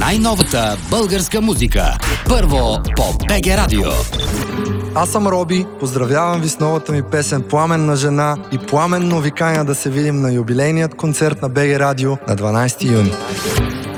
най-новата българска музика. Първо по БГ Радио. Аз съм Роби, поздравявам ви с новата ми песен "Пламенна жена" и пламенно ви каня да се видим на юбилейният концерт на БГ Радио на 12 юни.